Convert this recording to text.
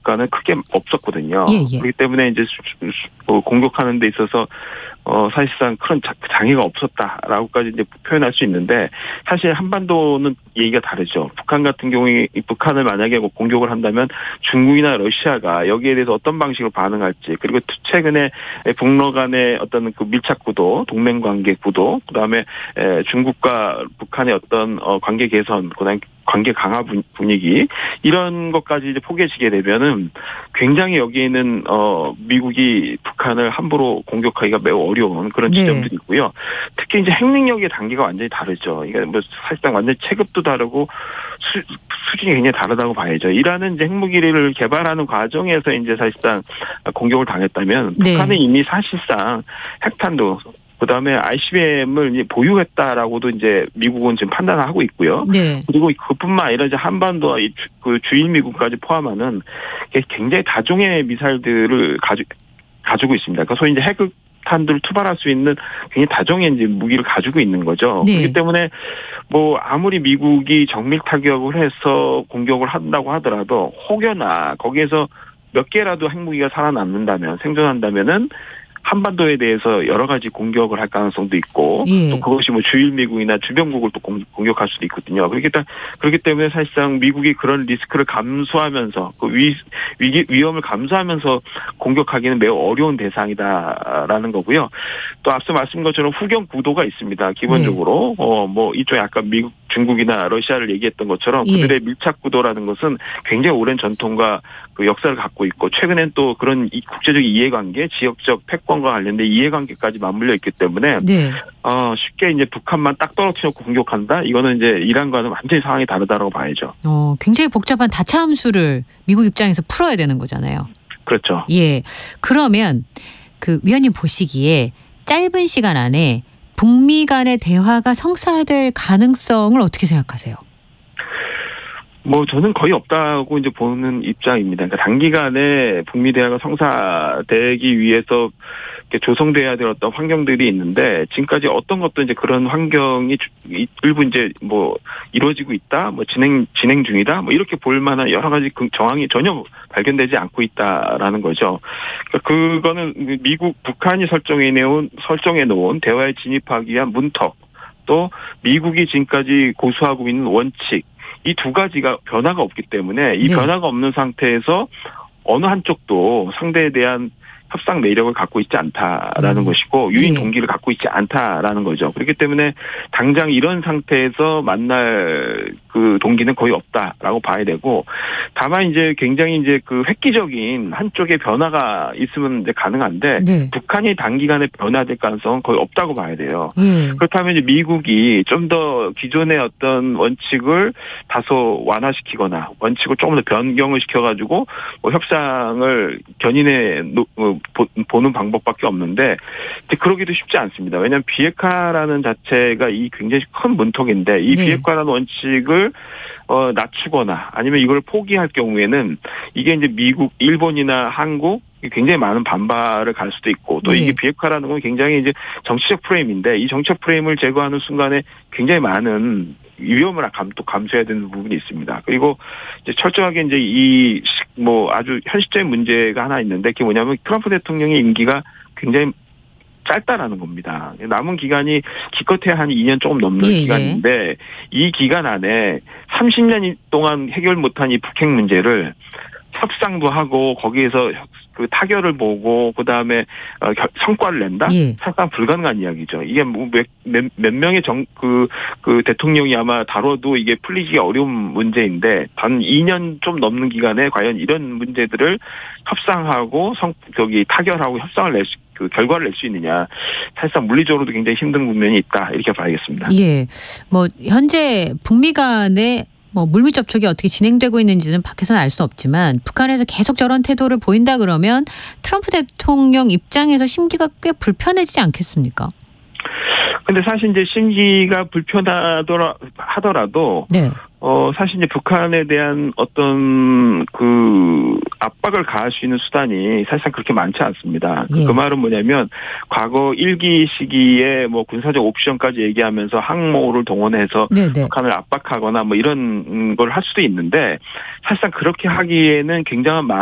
효과는 크게 없었거든요. 예, 예. 그렇기 때문에 이제 공격하는 데 있어서 사실상 큰 장애가 없었다라고까지 이제 표현할 수 있는데, 사실 한반도는 얘기가 다르죠. 북한 같은 경우에 북한을 만약에 공격을 한다면 중국이나 러시아가 여기에 대해서 어떤 방식으로 반응할지, 그리고 최근에 북러 간의 어떤 그 밀착 구도, 동맹 관계 구도, 그다음에 중국과 북한의 어떤 관계 개선, 그다음에 관계 강화 분위기, 이런 것까지 이제 포개지게 되면은 굉장히 여기에는 미국이 북한을 함부로 공격하기가 매우 어려운 그런 지점들이 있고요. 특히 이제 핵능력의 단계가 완전히 다르죠. 이게 뭐 사실상 완전히 체급도 다르고 수준이 굉장히 다르다고 봐야죠. 이라는 이제 핵무기를 개발하는 과정에서 이제 사실상 공격을 당했다면, 북한은 이미 사실상 핵탄두, 그다음에 ICBM을 보유했다라고도 이제 미국은 지금 판단을 하고 있고요. 네. 그리고 그뿐만 아니라 이제 한반도와 그 주일 미국까지 포함하는 굉장히 다종의 미사일들을 가지고 있습니다. 그러니까 소위 이제 핵탄두를 투발할 수 있는 굉장히 다종의 이제 무기를 가지고 있는 거죠. 네. 그렇기 때문에 뭐 아무리 미국이 정밀 타격을 해서 공격을 한다고 하더라도 혹여나 거기에서 몇 개라도 핵무기가 살아남는다면, 생존한다면은 한반도에 대해서 여러 가지 공격을 할 가능성도 있고, 또 그것이 뭐 주일 미국이나 주변국을 또 공격할 수도 있거든요. 그렇기 때문에 사실상 미국이 그런 리스크를 감수하면서, 그 위험을 감수하면서 공격하기는 매우 어려운 대상이다라는 거고요. 또 앞서 말씀드린 것처럼 후경 구도가 있습니다. 기본적으로 뭐 이쪽에 아까 미국, 중국이나 러시아를 얘기했던 것처럼 그들의 밀착 구도라는 것은 굉장히 오랜 전통과 그 역사를 갖고 있고, 최근엔 또 그런 국제적 이해관계, 지역적 패권과 관련된 이해관계까지 맞물려 있기 때문에 쉽게 이제 북한만 딱 떨어뜨려놓고 공격한다? 이거는 이제 이란과는 완전히 상황이 다르다고 봐야죠. 굉장히 복잡한 다차 함수를 미국 입장에서 풀어야 되는 거잖아요. 그렇죠. 예. 그러면 그 위원님 보시기에 짧은 시간 안에 북미 간의 대화가 성사될 가능성을 어떻게 생각하세요? 뭐 저는 거의 없다고 이제 보는 입장입니다. 그러니까 단기간에 북미 대화가 성사되기 위해서 조성돼야 될 어떤 환경들이 있는데, 지금까지 어떤 것도 이제 그런 환경이 일부 이제 뭐 이루어지고 있다, 뭐 진행 중이다, 뭐 이렇게 볼 만한 여러 가지 정황이 전혀 발견되지 않고 있다라는 거죠. 그러니까 그거는 북한이 설정해 놓은 대화에 진입하기 위한 문턱, 또 미국이 지금까지 고수하고 있는 원칙, 이 두 가지가 변화가 없기 때문에, 이 변화가 없는 상태에서 어느 한쪽도 상대에 대한 협상 매력을 갖고 있지 않다라는 것이고, 유인 동기를 갖고 있지 않다라는 거죠. 그렇기 때문에 당장 이런 상태에서 만날 그 동기는 거의 없다라고 봐야 되고, 다만 이제 굉장히 이제 그 획기적인 한쪽의 변화가 있으면 이제 가능한데, 북한이 단기간에 변화될 가능성은 거의 없다고 봐야 돼요. 그렇다면 이제 미국이 좀 더 기존의 어떤 원칙을 다소 완화시키거나 원칙을 조금 더 변경을 시켜가지고 뭐 협상을 견인해 보는 방법밖에 없는데, 그러기도 쉽지 않습니다. 왜냐하면 비핵화라는 자체가 이 굉장히 큰 문턱인데, 이 비핵화라는 원칙을 낮추거나 아니면 이걸 포기할 경우에는 이게 이제 미국, 일본이나 한국 굉장히 많은 반발을 갈 수도 있고, 또 이게 비핵화라는 건 굉장히 이제 정치적 프레임인데, 이 정치적 프레임을 제거하는 순간에 굉장히 많은 위험을 감수해야 되는 부분이 있습니다. 그리고 이제 철저하게 이제 뭐 아주 현실적인 문제가 하나 있는데, 그게 뭐냐면 트럼프 대통령의 임기가 굉장히 짧다라는 겁니다. 남은 기간이 기껏해야 한 2년 조금 넘는 기간인데, 이 기간 안에 30년 동안 해결 못한 이 북핵 문제를 협상도 하고 거기에서 그 타결을 보고 그다음에 성과를 낸다? 사실상 불가능한 이야기죠. 이게 뭐 몇 명의 그 대통령이 아마 다뤄도 이게 풀리기가 어려운 문제인데, 단 2년 좀 넘는 기간에 과연 이런 문제들을 협상하고 타결하고 협상을 그 결과를 낼 수 있느냐, 사실상 물리적으로도 굉장히 힘든 국면이 있다, 이렇게 봐야겠습니다. 예. 뭐 현재 북미 간의 뭐 물밑 접촉이 어떻게 진행되고 있는지는 밖에서는 알 수 없지만, 북한에서 계속 저런 태도를 보인다 그러면 트럼프 대통령 입장에서 심기가 꽤 불편해지지 않겠습니까? 근데 사실 이제 심기가 하더라도 사실 이제 북한에 대한 어떤 그 압박을 가할 수 있는 수단이 사실상 그렇게 많지 않습니다. 그 말은 뭐냐면, 과거 1기 시기에 뭐 군사적 옵션까지 얘기하면서 항모를 동원해서 북한을 압박하거나 뭐 이런 걸 할 수도 있는데, 사실상 그렇게 하기에는 굉장한